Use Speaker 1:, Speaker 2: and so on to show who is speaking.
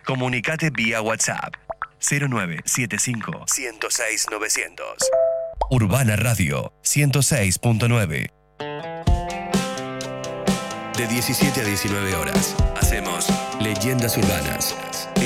Speaker 1: Comunicate vía WhatsApp 0975 106 900. Urbana Radio 106.9. De 17 a 19 horas hacemos Leyendas Urbanas.